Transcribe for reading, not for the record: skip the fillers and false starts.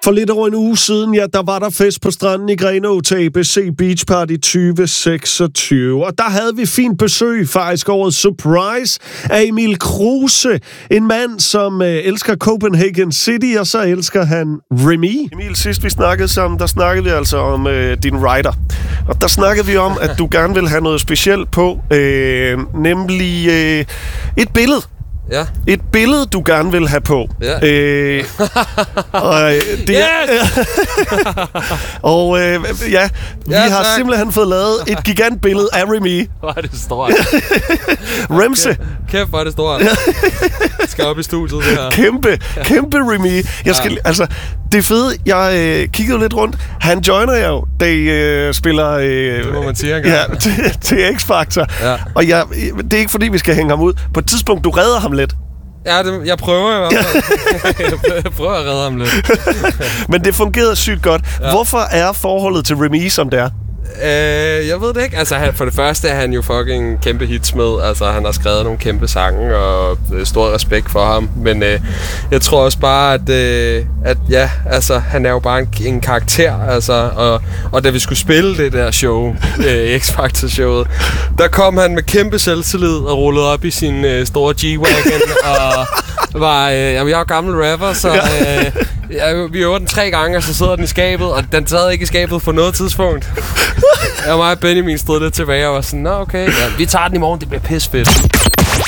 For lidt over en uge siden, ja, der var der fest på stranden i Grenaa til ABC Beach Party 2026. Og der havde vi fint besøg, faktisk årets surprise, af Emil Kruse. En mand, som elsker Copenhagen City, og så elsker han Remy. Emil, sidst vi snakkede sammen, der snakkede vi altså om din rider. Og der snakkede vi om, at du gerne vil have noget specielt på, nemlig et billede. Ja. Et billede, du gerne vil have på. Ja. Vi har simpelthen fået lavet et gigantbillede af Remy. Hvor er det stort. Remse. Kæft, hvor er det stort. Skal op i studiet, det her. Kæmpe Remy. Jeg skal, altså, det er fedt. Jeg kiggede lidt rundt. Han joiner jer jo, da I spiller det må man sige engang. til X-Factor. Ja. Og det er ikke fordi, vi skal hænge ham ud. På et tidspunkt, du redder ham lidt. Ja, jeg prøver i hvert fald. Jeg prøver at redde ham lidt. Men det fungerede sygt godt. Ja. Hvorfor er forholdet til Remy, som det er? Jeg ved det ikke. Altså, for det første er han jo fucking kæmpe hits med. Altså, han har skrevet nogle kæmpe sange, og stor respekt for ham. Men jeg tror også bare, at ja, altså, han er jo bare en karakter. Altså, og da vi skulle spille det der show, X-Factor-showet, der kom han med kæmpe selvtillid og rullede op i sin store G-Wagon. Og jeg er jo gammel rapper, så vi øver den 3 gange, og så sidder den i skabet, og den sad ikke i skabet på noget tidspunkt. Jeg og mig og Benjamin stod lidt tilbage og var sådan, nå okay, ja, vi tager den i morgen, det bliver pissefedt.